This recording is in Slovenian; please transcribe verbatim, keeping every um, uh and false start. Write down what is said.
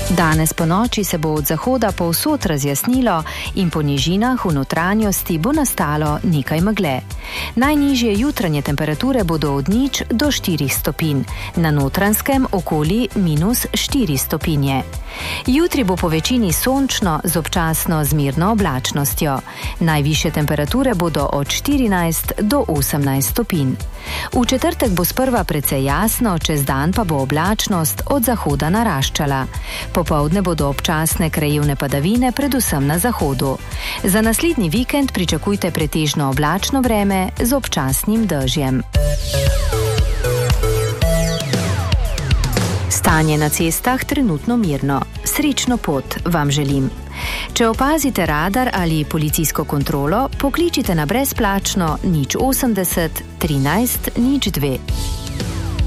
Danes po noči se bo od zahoda povsod razjasnilo in po nižinah v notranjosti bo nastalo nekaj megle. Najnižje jutranje temperature bodo od nič do štirih stopinj, na Notranjskem okoli minus štiri stopinje. Jutri bo po večini sončno z občasno zmerno oblačnostjo. Najvišje temperature bodo od štirinajst do osemnajst stopinj. V četrtek bo sprva precej jasno, čez dan pa bo oblačnost od zahoda naraščala. Popoldne bodo občasne krajevne padavine, predvsem na zahodu. Za naslednji vikend pričakujte pretežno oblačno vreme z občasnim dežjem. Stanje na cestah trenutno mirno. Srečno pot vam želim. Če opazite radar ali policijsko kontrolo, pokličite na brezplačno nič osemdeset trinajst nič dve.